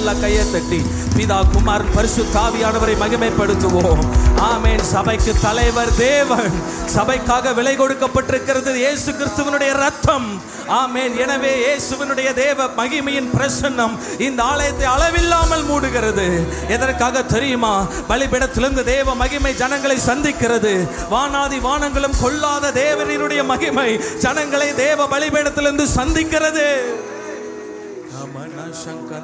நல்ல கையை தட்டி பிதா குமார் பரிசுத்த ஆவியானவரை மகிமைப்படுத்துவோம். ஆமென். சபைக்கு தலைவர் தேவன், சபைக்காக விலை கொடுக்கப்பட்டிருக்கிறது இயேசு கிறிஸ்துவினுடைய ரத்தம். ஆமென். எனவே இயேசுவினுடைய தேவ மகிமையின் பிரசன்னம் இந்த ஆலயத்தை அளவில்லாமல் மூடுகிறது. எதற்காக தெரியுமா? பலிபீடத்திலிருந்து தேவ மகிமை ஜனங்களை சந்திக்கிறது. வானாதி வானங்களும் கொள்ளாத தேவனுடைய மகிமை ஜனங்களை தேவ பலிபீடத்திலிருந்து சந்திக்கிறது.